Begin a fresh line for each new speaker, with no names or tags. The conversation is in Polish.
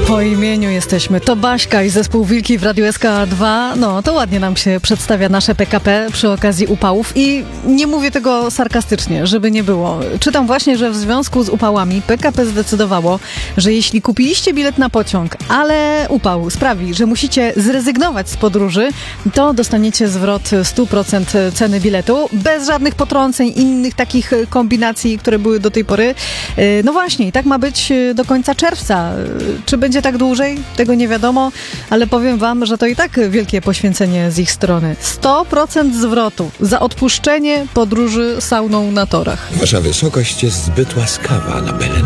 Po imieniu jesteśmy. To Baśka i zespół Wilki w Radiu SK2. No, to ładnie nam się przedstawia nasze PKP przy okazji upałów i nie mówię tego sarkastycznie, żeby nie było. Czytam właśnie, że w związku z upałami PKP zdecydowało, że jeśli kupiliście bilet na pociąg, ale upał sprawi, że musicie zrezygnować z podróży, to dostaniecie zwrot 100% ceny biletu, bez żadnych potrąceń, innych takich kombinacji, które były do tej pory. No właśnie, i tak ma być do końca czerwca. Czy będzie tak dłużej? Tego nie wiadomo, ale powiem wam, że to i tak wielkie poświęcenie z ich strony. 100% zwrotu za odpuszczenie podróży sauną na torach.
Wasza wysokość jest zbyt łaskawa na Belen.